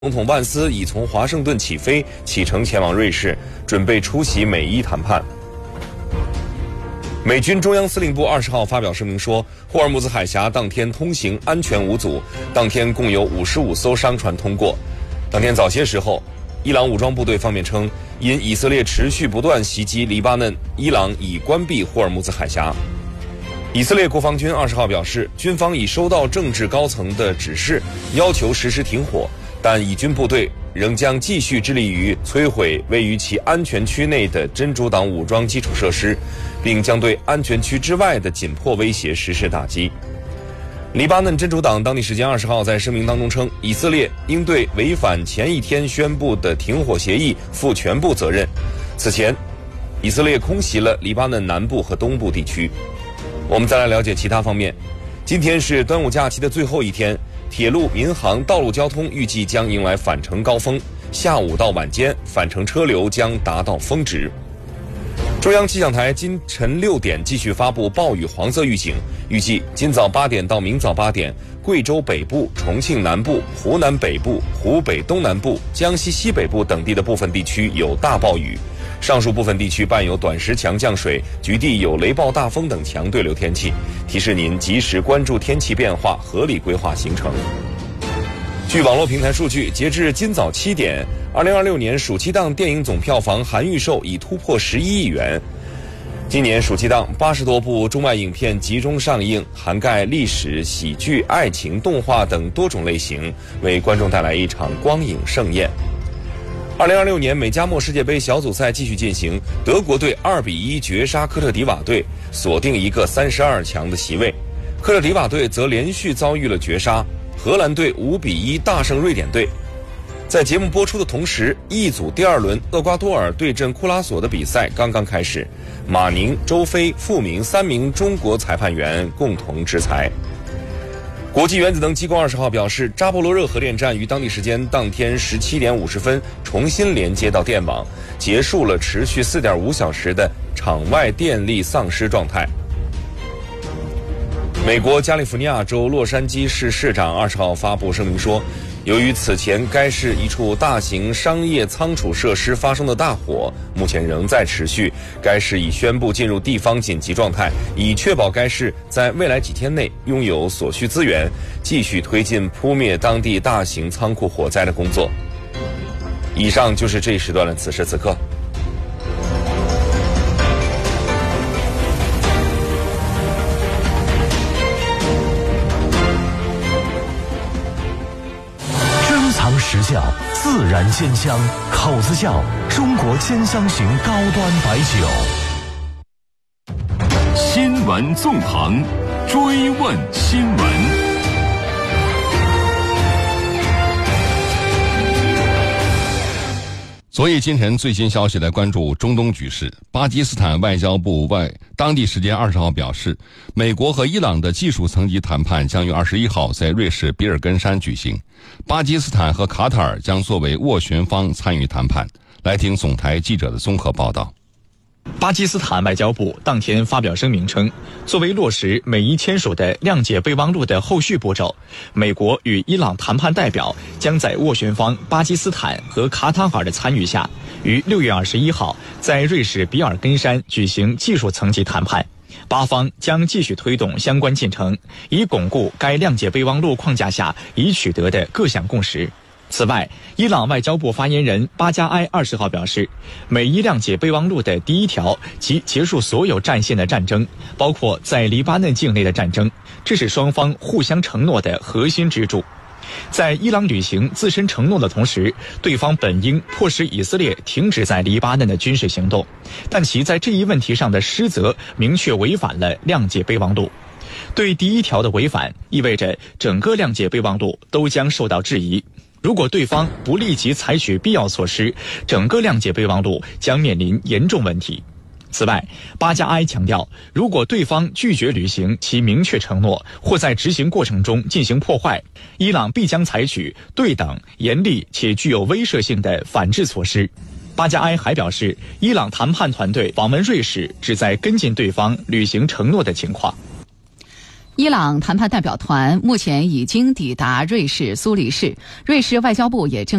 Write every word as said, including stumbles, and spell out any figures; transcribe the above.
总统万斯已从华盛顿起飞，启程前往瑞士，准备出席美伊谈判。美军中央司令部二十号发表声明说，霍尔木兹海峡当天通行安全无阻，当天共有五十五艘商船通过。当天早些时候，伊朗武装部队方面称，因以色列持续不断袭击黎巴嫩，伊朗已关闭霍尔木兹海峡。以色列国防军二十号表示，军方已收到政治高层的指示，要求实施停火，但以军部队仍将继续致力于摧毁位于其安全区内的真主党武装基础设施，并将对安全区之外的紧迫威胁实施打击。黎巴嫩真主党当地时间二十号在声明当中称，以色列应对违反前一天宣布的停火协议负全部责任。此前，以色列空袭了黎巴嫩南部和东部地区。我们再来了解其他方面。今天是端午假期的最后一天，铁路、民航、道路交通预计将迎来返程高峰，下午到晚间返程车流将达到峰值。中央气象台今晨六点继续发布暴雨黄色预警，预计今早八点到明早八点，贵州北部、重庆南部、湖南北部、湖北东南部、江西西北部等地的部分地区有大暴雨，上述部分地区伴有短时强降水，局地有雷暴大风等强对流天气，提示您及时关注天气变化，合理规划行程。据网络平台数据，截至今早七点，二零二六年暑期档电影总票房含预售已突破十一亿元。今年暑期档八十多部中外影片集中上映，涵盖历史、喜剧、爱情、动画等多种类型，为观众带来一场光影盛宴。二零二六年美加墨世界杯小组赛继续进行，德国队二比一绝杀科特迪瓦队，锁定一个三十二强的席位。科特迪瓦队则连续遭遇了绝杀，荷兰队五比一大胜瑞典队。在节目播出的同时， E 组第二轮厄瓜多尔对阵库拉索的比赛刚刚开始，马宁、周飞、傅明三名中国裁判员共同制裁。国际原子能机构二十号表示，扎波罗热核电站于当地时间当天十七点五十分重新连接到电网，结束了持续四点五小时的场外电力丧失状态。美国加利福尼亚州洛杉矶市市长二十号发布声明说，由于此前该市一处大型商业仓储设施发生的大火目前仍在持续，该市已宣布进入地方紧急状态，以确保该市在未来几天内拥有所需资源，继续推进扑灭当地大型仓库火灾的工作。以上就是这一时段的此时此刻。 时效，自然鲜香，口子窖中国鲜香型高端白酒。 新闻纵横，追问新闻。 昨夜今晨最新消息来关注中东局势。巴基斯坦外交部外当地时间二十号表示，美国和伊朗的技术层级谈判将于二十一号在瑞士比尔根山举行，巴基斯坦和卡塔尔将作为斡旋方参与谈判。来听总台记者的综合报道。 巴基斯坦外交部当天发表声明称，作为落实美伊签署的谅解备忘录的后续步骤，美国与伊朗谈判代表将在斡旋方巴基斯坦和卡塔尔的参与下，于六月二十一号在瑞士比尔根山举行技术层级谈判。巴方将继续推动相关进程，以巩固该谅解备忘录框架下已取得的各项共识。此外，伊朗外交部发言人巴加埃二十号表示，美伊谅解备忘录的第一条即结束所有战线的战争，包括在黎巴嫩境内的战争，这是双方互相承诺的核心支柱。在伊朗履行自身承诺的同时，对方本应迫使以色列停止在黎巴嫩的军事行动，但其在这一问题上的失责明确违反了谅解备忘录。对第一条的违反，意味着整个谅解备忘录都将受到质疑。如果对方不立即采取必要措施，整个谅解备忘录将面临严重问题。此外，巴加埃强调，如果对方拒绝履行其明确承诺，或在执行过程中进行破坏，伊朗必将采取对等、严厉且具有威慑性的反制措施。巴加埃还表示，伊朗谈判团队访问瑞士，旨在跟进对方履行承诺的情况。 伊朗谈判代表团目前已经抵达瑞士苏黎世，瑞士外交部也正